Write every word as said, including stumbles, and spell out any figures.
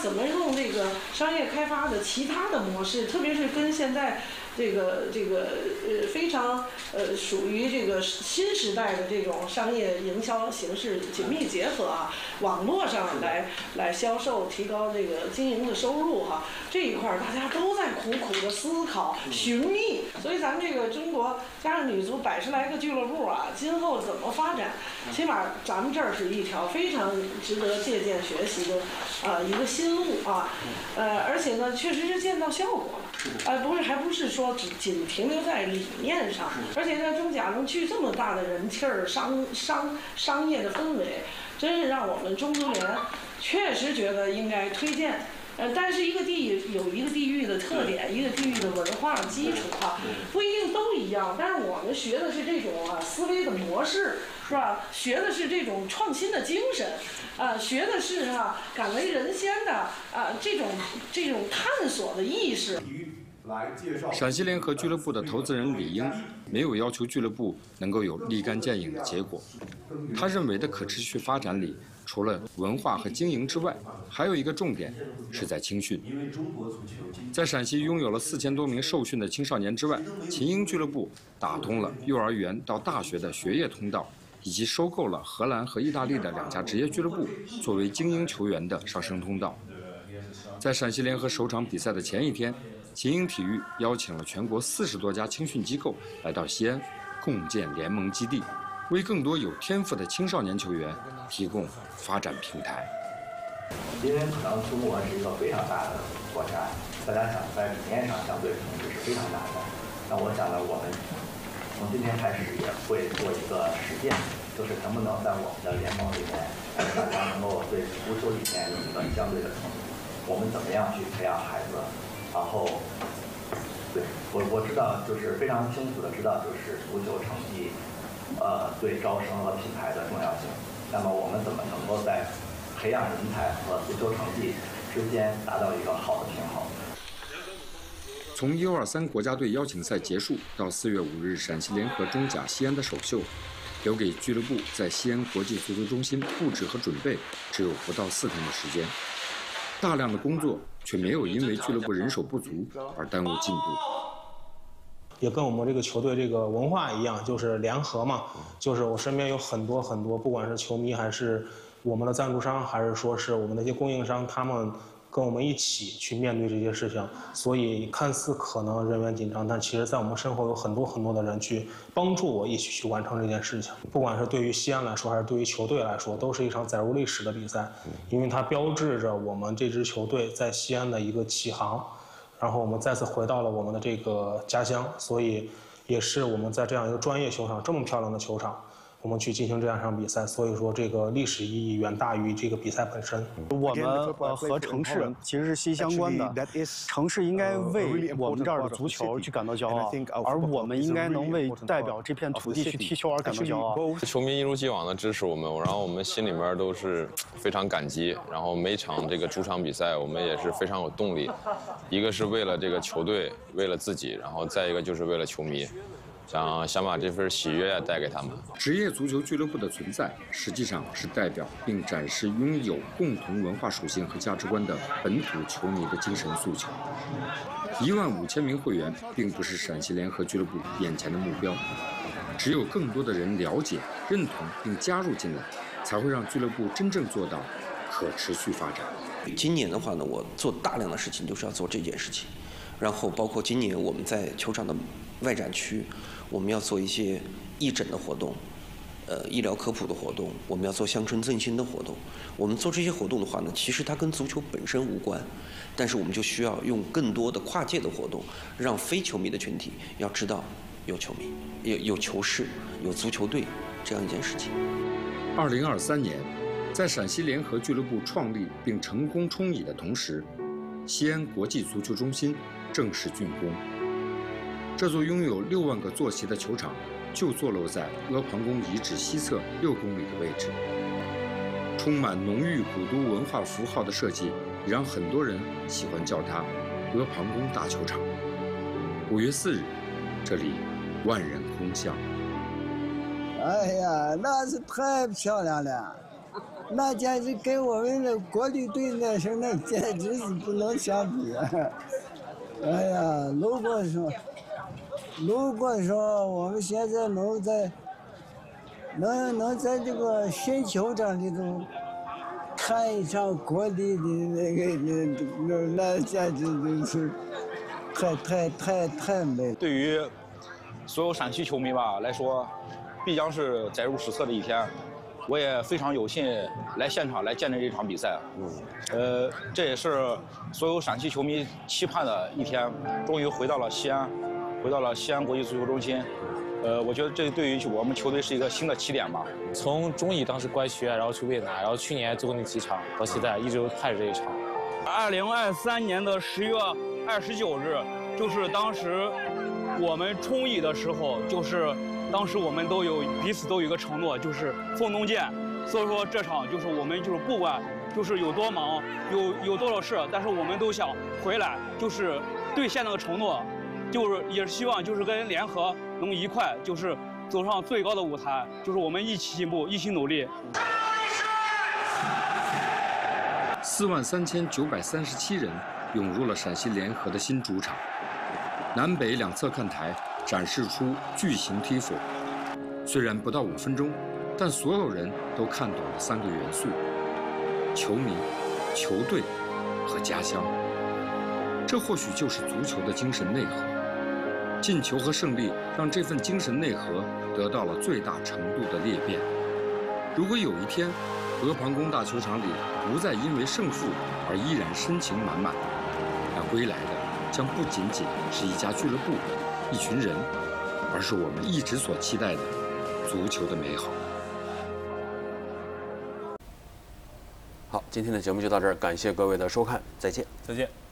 怎么用这个商业开发的其他的模式，特别是跟现在这个这个呃非常呃属于这个新时代的这种商业营销形式紧密结合啊，网络上来来销售，提高这个经营的收入哈、啊，这一块大家都在苦苦的思考寻觅。所以咱们这个中国加上女足百十来个俱乐部啊，今后怎么发展，起码咱们这儿是一条非常值得借鉴学习的呃一个新路啊，呃而且呢确实是见到效果了，呃不是还不是说只仅停留在理念上，而且在中甲能聚这么大的人气儿，商商商业的氛围，真是让我们中足联确实觉得应该推荐。呃，但是一个地有一个地域的特点，一个地域的文化基础啊，不一定都一样。但是我们学的是这种啊思维的模式，是吧？学的是这种创新的精神，啊，学的是啊敢为人先的啊这种这种探索的意识。 陕西联合俱乐部的投资人李英没有要求俱乐部能够有立竿见影的结果，他认为的可持续发展里，除了文化和经营之外，还有一个重点是在青训。在陕西拥有了四千多名受训的青少年之外，秦英俱乐部打通了幼儿园到大学的学业通道，以及收购了荷兰和意大利的两家职业俱乐部作为精英球员的上升通道。在陕西联合首场比赛的前一天，秦英体育邀请了全国四十多家青训机构来到西安，共建联盟基地，为更多有天赋的青少年球员提供发展平台。 因为可能中国是一个非常大的国家，大家想在理念上相对同质是非常难的。那我想呢，我们从今天开始也会做一个实践，就是能不能在我们的联盟里面，大家能够对足球理念有一个相对的统一。我们怎么样去培养孩子？然后，对我我知道，就是非常清楚的知道，就是足球成绩，呃，对招生和品牌的重要性。那么我们怎么能够在培养人才和足球成绩之间达到一个好的平衡？ 从 U 二三国家队邀请赛结束到四月五日陕西联合中甲西安的首秀，留给俱乐部在西安国际足球中心布置和准备只有不到四天的时间。大量的工作却没有因为俱乐部人手不足而耽误进度。 也跟我们这个球队这个文化一样，就是联合嘛，就是我身边有很多很多，不管是球迷还是我们的赞助商，还是说是我们的一些供应商，他们跟我们一起去面对这些事情。所以看似可能人员紧张，但其实在我们身后有很多很多的人去帮助我一起去完成这件事情。不管是对于西安来说，还是对于球队来说，都是一场载入历史的比赛，因为它标志着我们这支球队在西安的一个起航，然后我们再次回到了我们的这个家乡，所以也是我们在这样一个专业球场，这么漂亮的球场，我们去进行这样一场比赛，所以说这个历史意义远大于这个比赛本身。 我们呃和城市其实是息息相关的，城市应该为我们这儿的足球去感到骄傲，而我们应该能为代表这片土地去踢球而感到骄傲。 球迷一如既往的支持我们，然后我们心里面都是非常感激，然后每场这个主场比赛我们也是非常有动力，一个是为了这个球队，为了自己，然后再一个就是为了球迷。想想把这份喜悦带给他们。 职业足球俱乐部的存在，实际上是代表并展示拥有共同文化属性和价值观的本土球迷的精神诉求。一万五千名会员并不是陕西联合俱乐部眼前的目标，只有更多的人了解、认同并加入进来，才会让俱乐部真正做到可持续发展。 今年的话呢，我做大量的事情就是要做这件事情，然后包括今年我们在球场的外展区，我们要做一些义诊的活动，呃，医疗科普的活动，我们要做乡村振兴的活动。我们做这些活动的话呢，其实它跟足球本身无关，但是我们就需要用更多的跨界的活动，让非球迷的群体要知道有球迷、有有球市、有足球队这样一件事情。 二零二三年，在陕西联合俱乐部创立并成功冲乙的同时，西安国际足球中心正式竣工。这座拥有六万个坐席的球场，就坐落在阿房宫遗址西侧六公里的位置。充满浓郁古都文化符号的设计，也让很多人喜欢叫它阿房宫大球场。五月四日，这里万人空巷。 哎呀，那是太漂亮了！ 那简直跟我们的国旅队那时候那简直是不能相比啊！哎呀，如果说，如果说我们现在能在，能能在这个新球场里头看一场国旅的那个那那那简直就是太太太太美。 对于所有陕西球迷吧来说，必将是载入史册的一天。我也非常有幸来现场来见证这场比赛。嗯，呃，这也是所有陕西球迷期盼的一天，终于回到了西安，回到了西安国际足球中心。呃，我觉得这对于我们球队是一个新的起点吧。 从中乙当时官宣，然后去渭南，然后去年最后那几场，到现在一直盼着这一场。 二零二三年的十月二十九日，就是当时我们冲乙的时候，就是当时我们都有彼此都有一个承诺，就是奉东剑。所以说这场就是我们就是不管就是有多忙，有有多少事，但是我们都想回来，就是兑现那个承诺，就是也是希望就是跟联合能一块就是走上最高的舞台，就是我们一起进步，一起努力。 四万三千九百三十七人涌入了陕西联合的新主场，南北两侧看台展示出巨型梯佛。虽然不到五分钟，但所有人都看懂了三个元素：球迷、球队和家乡。这或许就是足球的精神内核。进球和胜利让这份精神内核得到了最大程度的裂变。如果有一天，河旁宫大球场里不再因为胜负而依然深情满满，那归来的将不仅仅是一家俱乐部、一群人，而是我们一直所期待的足球的美好。 好，今天的节目就到这儿，感谢各位的收看，再见， 再见。